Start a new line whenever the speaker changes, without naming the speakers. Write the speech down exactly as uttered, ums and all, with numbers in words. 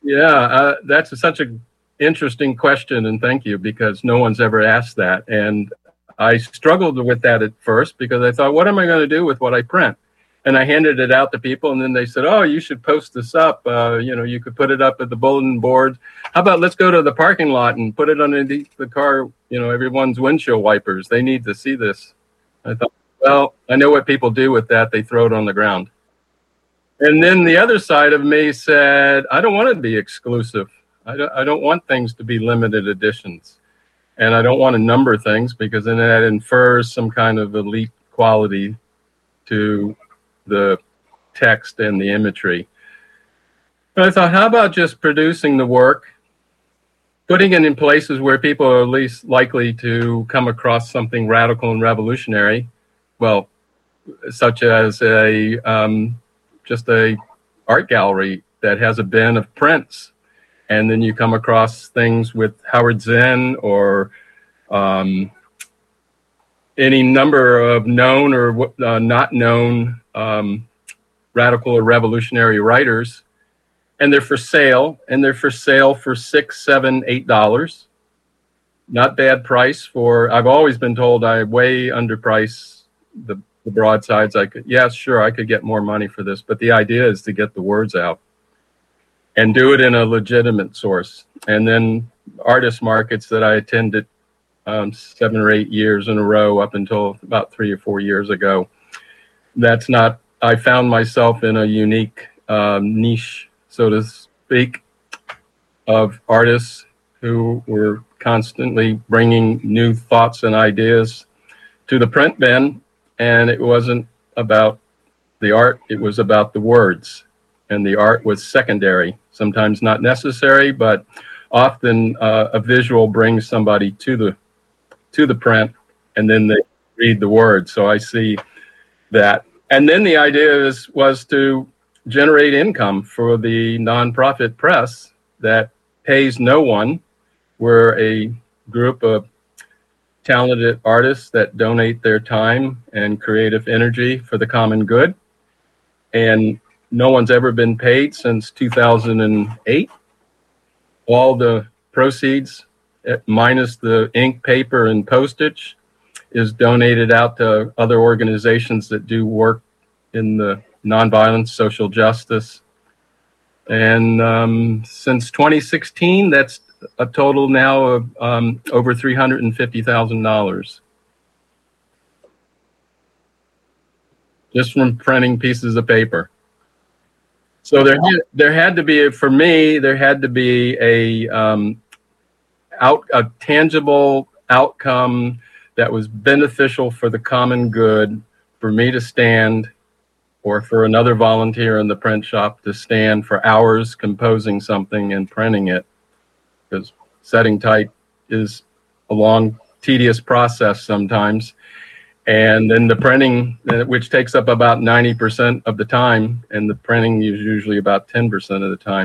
Yeah, uh, that's such an interesting question, and thank you, because no one's ever asked that. And I struggled with that at first because I thought, what am I going to do with what I print? And I handed it out to people, and then they said, oh, you should post this up. Uh, you know, you could put it up at the bulletin board. How about let's go to the parking lot and put it underneath the car, you know, everyone's windshield wipers. They need to see this. I thought, well, I know what people do with that. They throw it on the ground. And then the other side of me said, I don't want to be exclusive. I don't, I don't want things to be limited editions. And I don't want to number things because then that infers some kind of elite quality to the text and the imagery. But I thought, how about just producing the work, putting it in places where people are least likely to come across something radical and revolutionary, well, such as a um, just a art gallery that has a bin of prints, and then you come across things with Howard Zinn or um, any number of known or uh, not known um, radical or revolutionary writers, and they're for sale, and they're for sale for six, seven, eight dollars. Not bad price for. I've always been told I way underprice the, the broadsides. I could, yes, sure, I could get more money for this, but the idea is to get the words out and do it in a legitimate source. And then artist markets that I attended um, seven or eight years in a row up until about three or four years ago. That's not, I found myself in a unique um, niche, so to speak, of artists who were constantly bringing new thoughts and ideas to the print bin. And it wasn't about the art, it was about the words. And the art was secondary, sometimes not necessary, but often uh, a visual brings somebody to the to the print, and then they read the words. So I see that. And then the idea is was to generate income for the nonprofit press that pays no one. We're a group of talented artists that donate their time and creative energy for the common good. And no one's ever been paid since two thousand eight. All the proceeds, minus the ink, paper, and postage, is donated out to other organizations that do work in the nonviolence, social justice. And um, since twenty sixteen, that's a total now of um, over three hundred fifty thousand dollars. Just from printing pieces of paper. So there, there had to be, for me, there had to be a um, out a tangible outcome that was beneficial for the common good, for me to stand, or for another volunteer in the print shop to stand for hours composing something and printing it, because setting type is a long, tedious process sometimes. And then the printing, which takes up about ninety percent of the time, and the printing is usually about ten percent of the time.